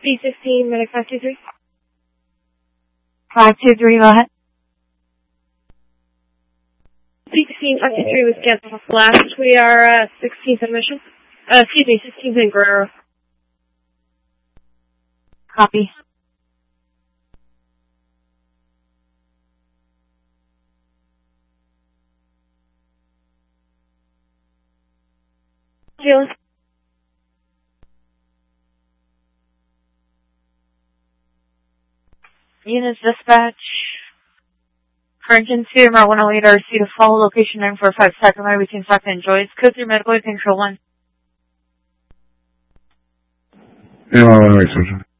B16, medic 523. 523, go ahead. B16, 523 was canceled last. We are 16th in mission. 16th in Guerrero. Copy. Jalen. Units dispatch. For engine 2, Route 108 RC to follow location 945 Sacramento between Stockton and Joyce. Code 3 medical control 1. Yeah, 108,